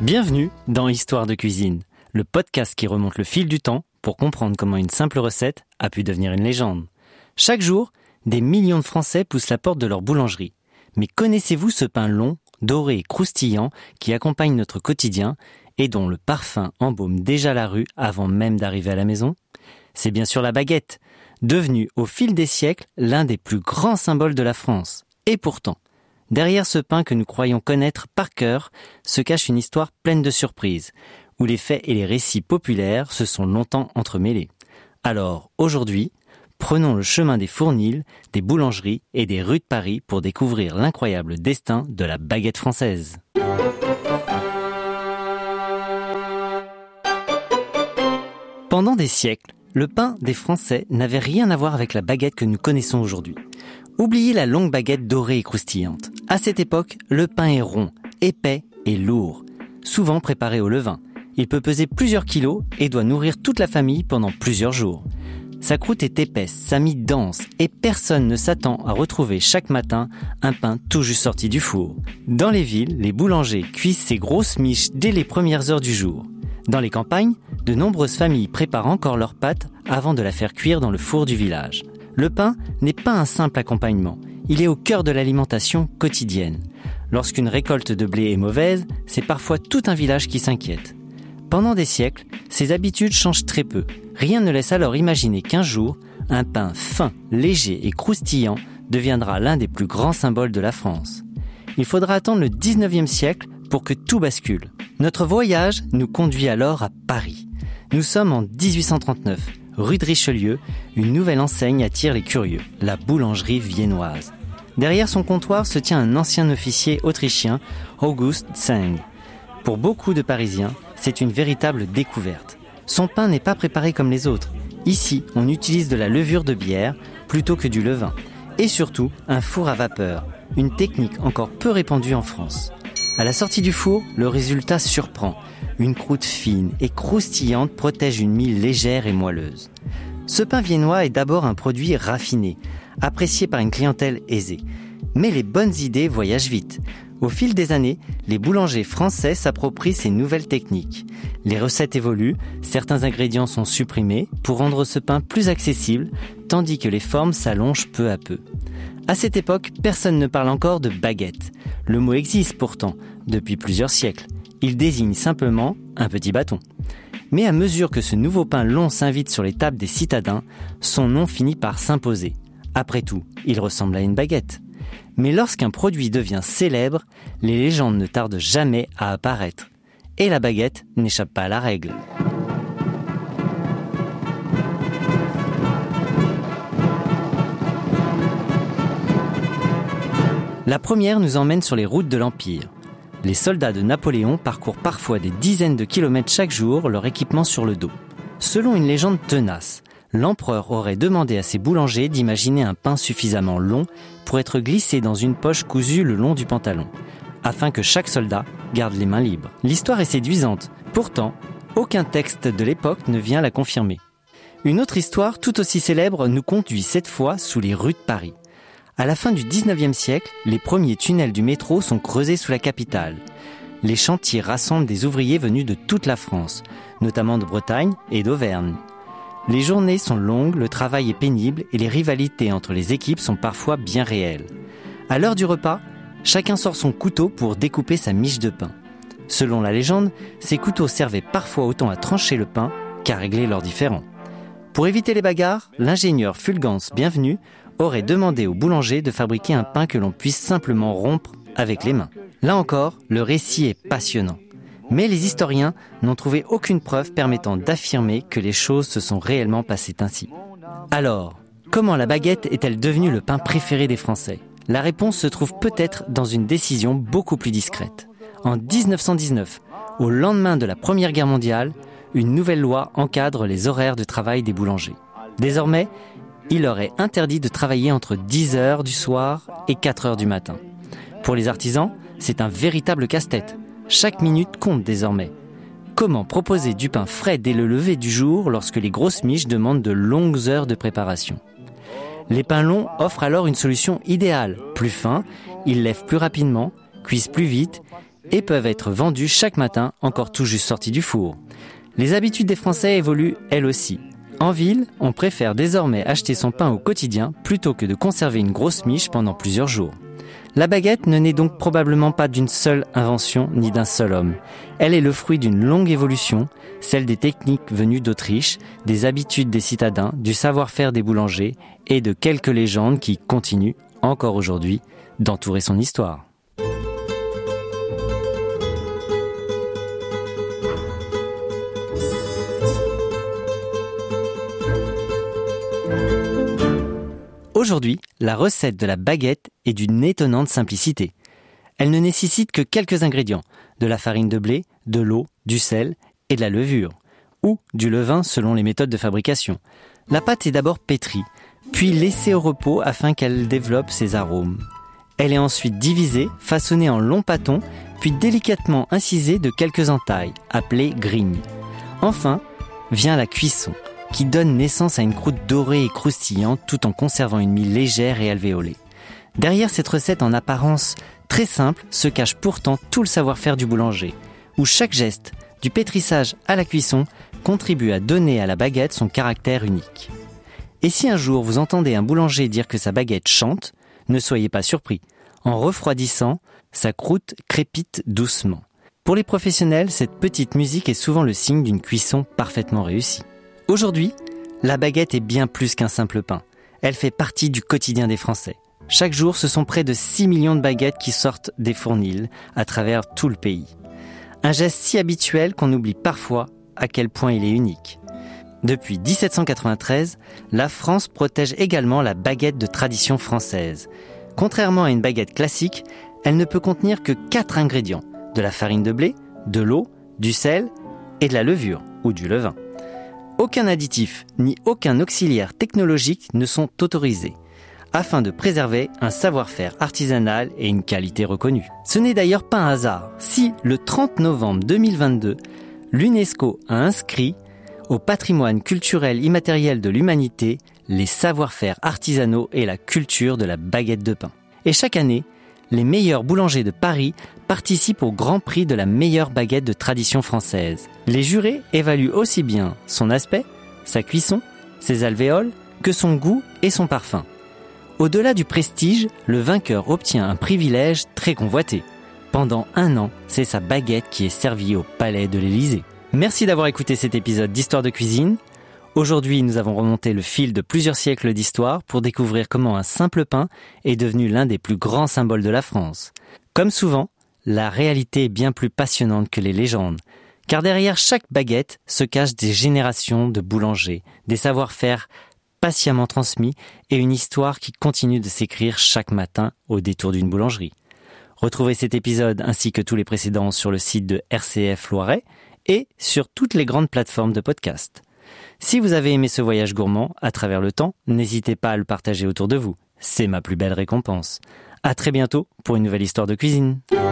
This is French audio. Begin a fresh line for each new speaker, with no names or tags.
Bienvenue dans Histoire de cuisine, le podcast qui remonte le fil du temps pour comprendre comment une simple recette a pu devenir une légende. Chaque jour, des millions de Français poussent la porte de leur boulangerie. Mais connaissez-vous ce pain long, doré et croustillant qui accompagne notre quotidien et dont le parfum embaume déjà la rue avant même d'arriver à la maison ? C'est bien sûr la baguette, devenue au fil des siècles l'un des plus grands symboles de la France. Et pourtant, derrière ce pain que nous croyons connaître par cœur se cache une histoire pleine de surprises, où les faits et les récits populaires se sont longtemps entremêlés. Alors, aujourd'hui, prenons le chemin des fournils, des boulangeries et des rues de Paris pour découvrir l'incroyable destin de la baguette française. Pendant des siècles, le pain des Français n'avait rien à voir avec la baguette que nous connaissons aujourd'hui. Oubliez la longue baguette dorée et croustillante. À cette époque, le pain est rond, épais et lourd, souvent préparé au levain. Il peut peser plusieurs kilos et doit nourrir toute la famille pendant plusieurs jours. Sa croûte est épaisse, sa mie dense et personne ne s'attend à retrouver chaque matin un pain tout juste sorti du four. Dans les villes, les boulangers cuisent ces grosses miches dès les premières heures du jour. Dans les campagnes, de nombreuses familles préparent encore leur pâte avant de la faire cuire dans le four du village. Le pain n'est pas un simple accompagnement, il est au cœur de l'alimentation quotidienne. Lorsqu'une récolte de blé est mauvaise, c'est parfois tout un village qui s'inquiète. Pendant des siècles, ces habitudes changent très peu. Rien ne laisse alors imaginer qu'un jour, un pain fin, léger et croustillant deviendra l'un des plus grands symboles de la France. Il faudra attendre le 19e siècle pour que tout bascule. Notre voyage nous conduit alors à Paris. Nous sommes en 1839, rue de Richelieu, une nouvelle enseigne attire les curieux, la boulangerie viennoise. Derrière son comptoir se tient un ancien officier autrichien, August Zeng. Pour beaucoup de Parisiens, c'est une véritable découverte. Son pain n'est pas préparé comme les autres. Ici, on utilise de la levure de bière plutôt que du levain. Et surtout, un four à vapeur, une technique encore peu répandue en France. À la sortie du four, le résultat surprend. Une croûte fine et croustillante protège une mie légère et moelleuse. Ce pain viennois est d'abord un produit raffiné, apprécié par une clientèle aisée. Mais les bonnes idées voyagent vite. Au fil des années, les boulangers français s'approprient ces nouvelles techniques. Les recettes évoluent, certains ingrédients sont supprimés pour rendre ce pain plus accessible, tandis que les formes s'allongent peu à peu. À cette époque, personne ne parle encore de baguette. Le mot existe pourtant, depuis plusieurs siècles. Il désigne simplement un petit bâton. Mais à mesure que ce nouveau pain long s'invite sur les tables des citadins, son nom finit par s'imposer. Après tout, il ressemble à une baguette. Mais lorsqu'un produit devient célèbre, les légendes ne tardent jamais à apparaître. Et la baguette n'échappe pas à la règle. La première nous emmène sur les routes de l'Empire. Les soldats de Napoléon parcourent parfois des dizaines de kilomètres chaque jour, leur équipement sur le dos. Selon une légende tenace, l'empereur aurait demandé à ses boulangers d'imaginer un pain suffisamment long pour être glissé dans une poche cousue le long du pantalon, afin que chaque soldat garde les mains libres. L'histoire est séduisante, pourtant, aucun texte de l'époque ne vient la confirmer. Une autre histoire tout aussi célèbre nous conduit cette fois sous les rues de Paris. À la fin du 19e siècle, les premiers tunnels du métro sont creusés sous la capitale. Les chantiers rassemblent des ouvriers venus de toute la France, notamment de Bretagne et d'Auvergne. Les journées sont longues, le travail est pénible et les rivalités entre les équipes sont parfois bien réelles. À l'heure du repas, chacun sort son couteau pour découper sa miche de pain. Selon la légende, ces couteaux servaient parfois autant à trancher le pain qu'à régler leurs différends. Pour éviter les bagarres, l'ingénieur Fulgence Bienvenu aurait demandé au boulanger de fabriquer un pain que l'on puisse simplement rompre avec les mains. Là encore, le récit est passionnant. Mais les historiens n'ont trouvé aucune preuve permettant d'affirmer que les choses se sont réellement passées ainsi. Alors, comment la baguette est-elle devenue le pain préféré des Français ? La réponse se trouve peut-être dans une décision beaucoup plus discrète. En 1919, au lendemain de la Première Guerre mondiale, une nouvelle loi encadre les horaires de travail des boulangers. Désormais, il leur est interdit de travailler entre 10h du soir et 4h du matin. Pour les artisans, c'est un véritable casse-tête. Chaque minute compte désormais. Comment proposer du pain frais dès le lever du jour lorsque les grosses miches demandent de longues heures de préparation ? Les pains longs offrent alors une solution idéale. Plus fins, ils lèvent plus rapidement, cuisent plus vite et peuvent être vendues chaque matin, encore tout juste sorties du four. Les habitudes des Français évoluent elles aussi. En ville, on préfère désormais acheter son pain au quotidien plutôt que de conserver une grosse miche pendant plusieurs jours. La baguette ne naît donc probablement pas d'une seule invention ni d'un seul homme. Elle est le fruit d'une longue évolution, celle des techniques venues d'Autriche, des habitudes des citadins, du savoir-faire des boulangers et de quelques légendes qui continuent, encore aujourd'hui, d'entourer son histoire. Aujourd'hui, la recette de la baguette est d'une étonnante simplicité. Elle ne nécessite que quelques ingrédients, de la farine de blé, de l'eau, du sel et de la levure, ou du levain selon les méthodes de fabrication. La pâte est d'abord pétrie, puis laissée au repos afin qu'elle développe ses arômes. Elle est ensuite divisée, façonnée en longs pâtons, puis délicatement incisée de quelques entailles, appelées grignes. Enfin, vient la cuisson, qui donne naissance à une croûte dorée et croustillante tout en conservant une mie légère et alvéolée. Derrière cette recette en apparence très simple se cache pourtant tout le savoir-faire du boulanger, où chaque geste, du pétrissage à la cuisson, contribue à donner à la baguette son caractère unique. Et si un jour vous entendez un boulanger dire que sa baguette chante, ne soyez pas surpris. En refroidissant, sa croûte crépite doucement. Pour les professionnels, cette petite musique est souvent le signe d'une cuisson parfaitement réussie. Aujourd'hui, la baguette est bien plus qu'un simple pain. Elle fait partie du quotidien des Français. Chaque jour, ce sont près de 6 millions de baguettes qui sortent des fournils à travers tout le pays. Un geste si habituel qu'on oublie parfois à quel point il est unique. Depuis 1793, la France protège également la baguette de tradition française. Contrairement à une baguette classique, elle ne peut contenir que 4 ingrédients, de la farine de blé, de l'eau, du sel et de la levure ou du levain. Aucun additif ni aucun auxiliaire technologique ne sont autorisés, afin de préserver un savoir-faire artisanal et une qualité reconnue. Ce n'est d'ailleurs pas un hasard si, le 30 novembre 2022, l'UNESCO a inscrit au patrimoine culturel immatériel de l'humanité les savoir-faire artisanaux et la culture de la baguette de pain. Et chaque année, les meilleurs boulangers de Paris participent au Grand Prix de la meilleure baguette de tradition française. Les jurés évaluent aussi bien son aspect, sa cuisson, ses alvéoles, que son goût et son parfum. Au-delà du prestige, le vainqueur obtient un privilège très convoité. Pendant 1 an, c'est sa baguette qui est servie au palais de l'Élysée. Merci d'avoir écouté cet épisode d'Histoire de cuisine. Aujourd'hui, nous avons remonté le fil de plusieurs siècles d'histoire pour découvrir comment un simple pain est devenu l'un des plus grands symboles de la France. Comme souvent, la réalité est bien plus passionnante que les légendes, car derrière chaque baguette se cachent des générations de boulangers, des savoir-faire patiemment transmis et une histoire qui continue de s'écrire chaque matin au détour d'une boulangerie. Retrouvez cet épisode ainsi que tous les précédents sur le site de RCF Loiret et sur toutes les grandes plateformes de podcast. Si vous avez aimé ce voyage gourmand à travers le temps, n'hésitez pas à le partager autour de vous. C'est ma plus belle récompense. À très bientôt pour une nouvelle histoire de cuisine.